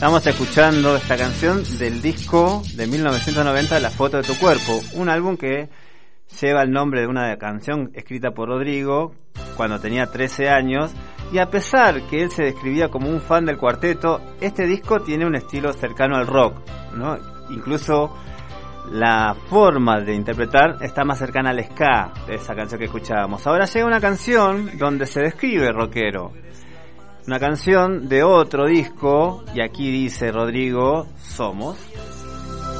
Estamos escuchando esta canción del disco de 1990, La foto de tu cuerpo, un álbum que lleva el nombre de una canción escrita por Rodrigo cuando tenía 13 años, y a pesar que él se describía como un fan del cuarteto, este disco tiene un estilo cercano al rock, ¿no? Incluso la forma de interpretar está más cercana al ska de esa canción que escuchábamos. Ahora llega una canción donde se describe rockero, una canción de otro disco, y aquí dice Rodrigo, Somos.